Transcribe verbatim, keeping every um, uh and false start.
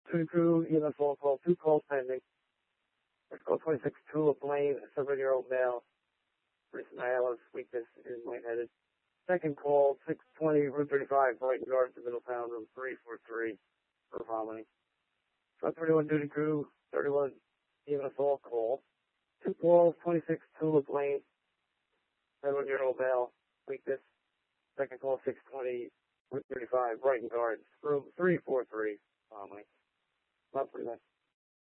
Two crew, even phone call, two calls pending. Let's go twenty-six two, a Blaine, a seven-year-old male. Recent I L S weakness is lightheaded. Second call, six twenty, Route thirty-five, Brighton Gardens, Middletown, room three four three, for vomiting. five thirty-one duty crew, thirty-one, even assault call. Two calls, twenty-six two, a Blaine, seven-year-old male, weakness. Second call, six twenty, Route thirty-five, Brighton Gardens, room three four three, vomiting. Not pretty much.